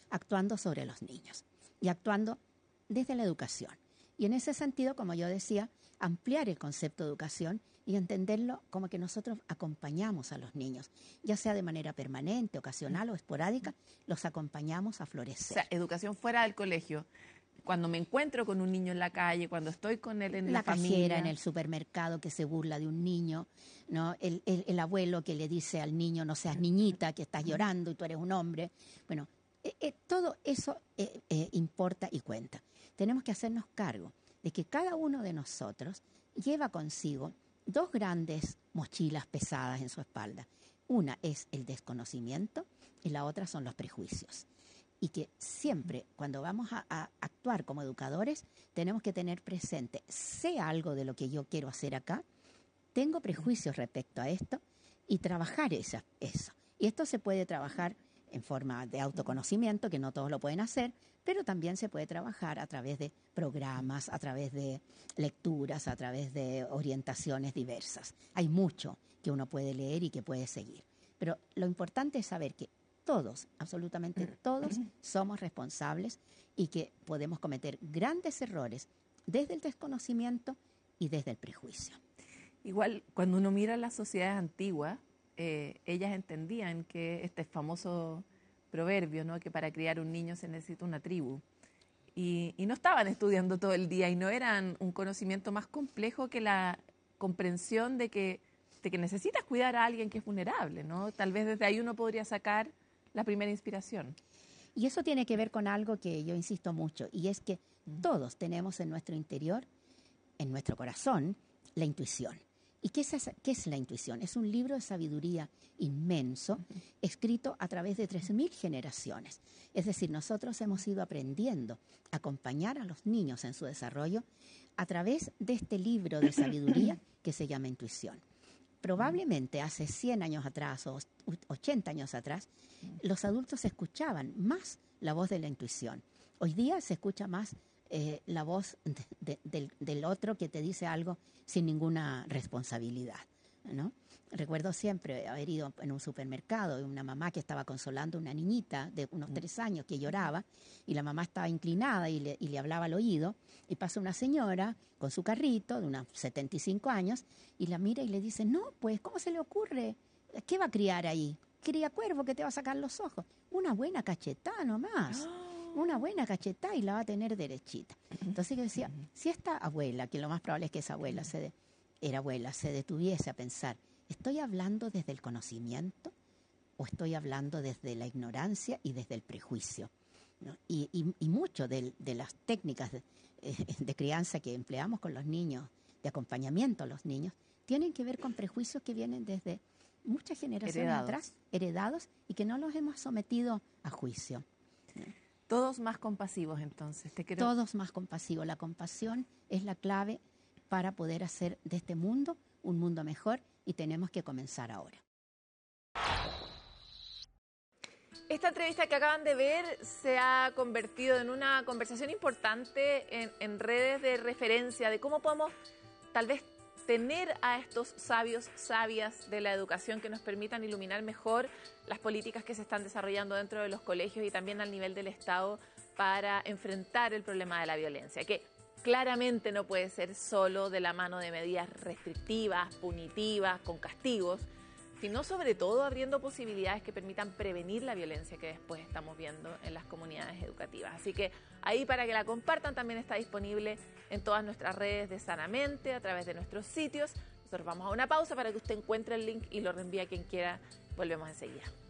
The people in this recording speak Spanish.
actuando sobre los niños y actuando desde la educación. Y en ese sentido, como yo decía, ampliar el concepto de educación y entenderlo como que nosotros acompañamos a los niños, ya sea de manera permanente, ocasional o esporádica, los acompañamos a florecer. O sea, educación fuera del colegio. Cuando me encuentro con un niño en la calle, cuando estoy con él en la familia. La cajera en el supermercado que se burla de un niño, ¿no? El abuelo que le dice al niño, no seas niñita, que estás llorando y tú eres un hombre. Bueno, todo eso importa y cuenta. Tenemos que hacernos cargo de que cada uno de nosotros lleva consigo dos grandes mochilas pesadas en su espalda. Una es el desconocimiento y la otra son los prejuicios. Y que siempre, cuando vamos a actuar como educadores, tenemos que tener presente, sé algo de lo que yo quiero hacer acá, tengo prejuicios respecto a esto y trabajar eso. Y esto se puede trabajar en forma de autoconocimiento, que no todos lo pueden hacer, pero también se puede trabajar a través de programas, a través de lecturas, a través de orientaciones diversas. Hay mucho que uno puede leer y que puede seguir. Pero lo importante es saber que todos, absolutamente todos, somos responsables y que podemos cometer grandes errores desde el desconocimiento y desde el prejuicio. Igual, cuando uno mira las sociedades antiguas, ellas entendían que este famoso proverbio, ¿no?, que para criar un niño se necesita una tribu. Y no estaban estudiando todo el día y no eran un conocimiento más complejo que la comprensión de que necesitas cuidar a alguien que es vulnerable, ¿no? Tal vez desde ahí uno podría sacar la primera inspiración. Y eso tiene que ver con algo que yo insisto mucho, y es que todos tenemos en nuestro interior, en nuestro corazón, la intuición. ¿Y qué es la intuición? Es un libro de sabiduría inmenso, escrito a través de 3.000 generaciones. Es decir, nosotros hemos ido aprendiendo a acompañar a los niños en su desarrollo a través de este libro de sabiduría que se llama intuición. Probablemente hace 100 años atrás o 80 años atrás, los adultos escuchaban más la voz de la intuición. Hoy día se escucha más la voz del otro que te dice algo sin ninguna responsabilidad, ¿no? Recuerdo siempre haber ido en un supermercado y una mamá que estaba consolando a una niñita de unos 3 años que lloraba y la mamá estaba inclinada y le hablaba al oído y pasa una señora con su carrito de unos 75 años y la mira y le dice, no, pues, ¿cómo se le ocurre? ¿Qué va a criar ahí? Cría cuervo que te va a sacar los ojos. Una buena cachetada nomás. Una buena cachetada y la va a tener derechita. Entonces yo decía, si esta abuela, que lo más probable es que esa abuela era abuela, se detuviese a pensar, ¿estoy hablando desde el conocimiento o estoy hablando desde la ignorancia y desde el prejuicio? ¿No? Y mucho de las técnicas de crianza que empleamos con los niños, de acompañamiento a los niños, tienen que ver con prejuicios que vienen desde muchas generaciones atrás, heredados, y que no los hemos sometido a juicio. Todos más compasivos, entonces. Todos más compasivos. La compasión es la clave para poder hacer de este mundo un mundo mejor y tenemos que comenzar ahora. Esta entrevista que acaban de ver se ha convertido en una conversación importante en redes de referencia de cómo podemos tal vez tener a estos sabios, sabias de la educación que nos permitan iluminar mejor las políticas que se están desarrollando dentro de los colegios y también al nivel del Estado para enfrentar el problema de la violencia, que claramente no puede ser solo de la mano de medidas restrictivas, punitivas, con castigos, sino sobre todo abriendo posibilidades que permitan prevenir la violencia que después estamos viendo en las comunidades educativas. Así que ahí, para que la compartan, también está disponible en todas nuestras redes de Sanamente, a través de nuestros sitios. Nosotros vamos a una pausa para que usted encuentre el link y lo reenvíe a quien quiera. Volvemos enseguida.